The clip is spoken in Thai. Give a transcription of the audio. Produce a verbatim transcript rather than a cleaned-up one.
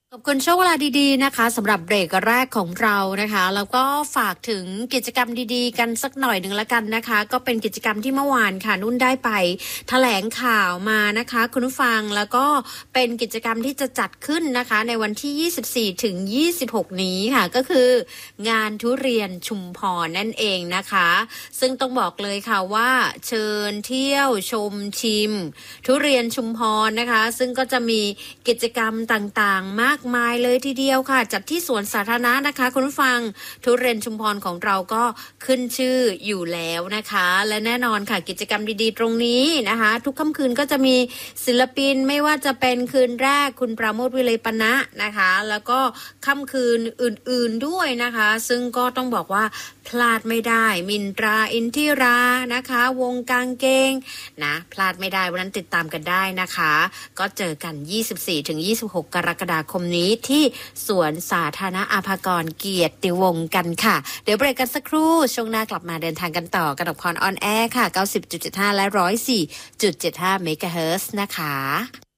ขอบคุณช่วงเวลาดีๆนะคะสำหรับเบรกแรกของเรานะคะแล้วก็ฝากถึงกิจกรรมดีๆกันสักหน่อยหนึ่งละกันนะคะก็เป็นกิจกรรมที่เมื่อวานค่ะนุ่นได้ไปแถลงข่าวมานะคะคุณผู้ฟังแล้วก็เป็นกิจกรรมที่จะจัดขึ้นนะคะในวันที่ยี่สิบสี่ถึงยี่สิบหกนี้ค่ะก็คืองานทุเรียนชุมพรนั่นเองนะคะซึ่งต้องบอกเลยค่ะว่าเชิญเที่ยวชมชิมทุเรียนชุมพรนะคะซึ่งก็จะมีกิจกรรมต่างๆมากมายเลยทีเดียวค่ะจัดที่สวนสาธารณะนะคะคุณผู้ฟังทุเรียนชุมพรของเราก็ขึ้นชื่ออยู่แล้วนะคะและแน่นอนค่ะกิจกรรมดีๆตรงนี้นะคะทุกค่ำคืนก็จะมีศิลปินไม่ว่าจะเป็นคืนแรกคุณปราโมทวิเลปนะนะคะแล้วก็ค่ำคืนอื่นๆด้วยนะคะซึ่งก็ต้องบอกว่าพลาดไม่ได้มินตราอินทิรานะคะวงกางเกงนะพลาดไม่ได้วันนั้นติดตามกันได้นะคะก็เจอกัน ยี่สิบสี่ถึงยี่สิบหก กรกฎาคมนี้ที่สวนสาธารณะอาภากรเกียรติวงศ์กันค่ะเดี๋ยวเบรกกันสักครู่ช่วงหน้ากลับมาเดินทางกันต่อกนกพรออนแอร์ค่ะ เก้าสิบจุดเจ็ดห้า และ หนึ่งร้อยสี่จุดเจ็ดห้า เมกะเฮิรตซ์นะคะ